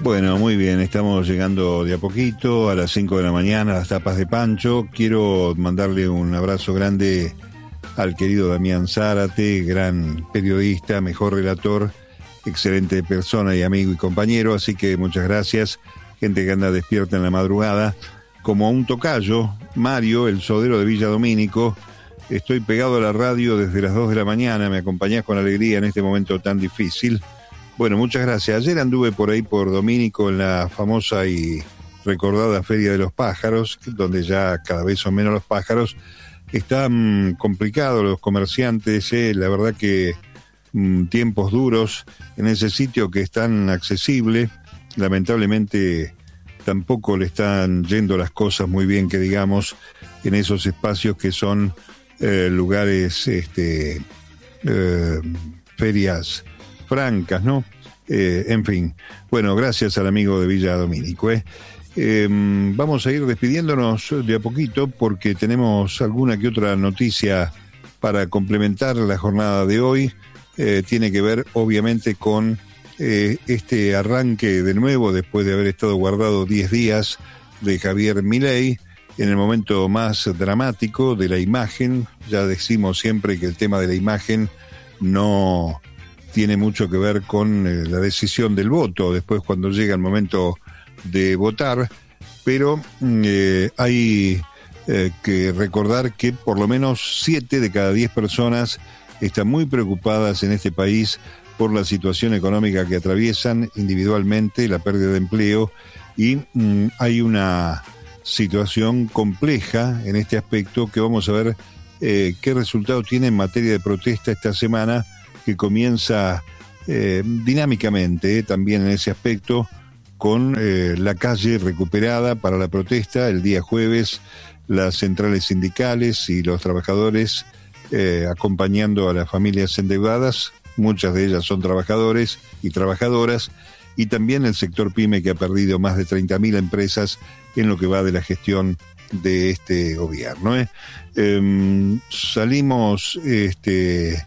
Bueno, muy bien, estamos llegando de a poquito a las 5 de la mañana, a las tapas de Pancho. Quiero mandarle un abrazo grande al querido Damián Zárate, gran periodista, mejor relator, excelente persona y amigo y compañero, así que muchas gracias, gente que anda despierta en la madrugada. Como un tocayo, Mario, el sodero de Villa Domínico, estoy pegado a la radio desde las 2 de la mañana, me acompañás con alegría en este momento tan difícil. Bueno, muchas gracias. Ayer anduve por ahí por Domínico en la famosa y recordada Feria de los Pájaros, donde ya cada vez son menos los pájaros. Están complicados los comerciantes, la verdad que tiempos duros en ese sitio que es tan accesible. Lamentablemente tampoco le están yendo las cosas muy bien, que digamos, en esos espacios que son lugares, ferias francas, ¿no? En fin, bueno, gracias al amigo de Villa Domínico. Vamos a ir despidiéndonos de a poquito porque tenemos alguna que otra noticia para complementar la jornada de hoy. Tiene que ver obviamente con este arranque de nuevo, después de haber estado guardado 10 días, de Javier Milei, en el momento más dramático de la imagen. Ya decimos siempre que el tema de la imagen no tiene mucho que ver con la decisión del voto, después cuando llega el momento de votar, pero hay que recordar que por lo menos 7 de cada 10 personas están muy preocupadas en este país por la situación económica que atraviesan individualmente, la pérdida de empleo, y hay una situación compleja en este aspecto que vamos a ver qué resultado tiene en materia de protesta esta semana, que comienza dinámicamente también en ese aspecto, con la calle recuperada para la protesta el día jueves, las centrales sindicales y los trabajadores acompañando a las familias endeudadas, muchas de ellas son trabajadores y trabajadoras, y también el sector PYME, que ha perdido más de 30.000 empresas en lo que va de la gestión de este gobierno. Salimos de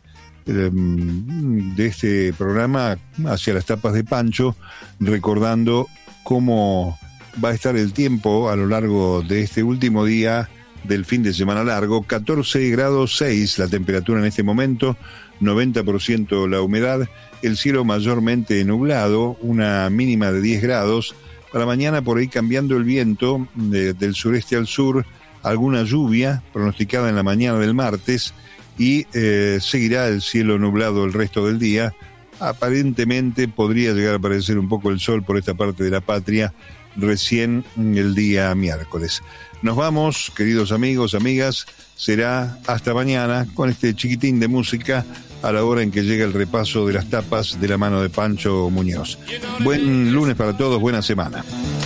este programa hacia las tapas de Pancho, recordando cómo va a estar el tiempo a lo largo de este último día del fin de semana largo. 14 grados 6 la temperatura en este momento, 90% la humedad, el cielo mayormente nublado, una mínima de 10 grados. Para mañana por ahí cambiando el viento del sureste al sur, alguna lluvia pronosticada en la mañana del martes, y seguirá el cielo nublado el resto del día. Aparentemente podría llegar a aparecer un poco el sol por esta parte de la patria recién el día miércoles. Nos vamos, queridos amigos, amigas, será hasta mañana con este chiquitín de música a la hora en que llega el repaso de las tapas de la mano de Pancho Muñoz. Buen lunes para todos, buena semana.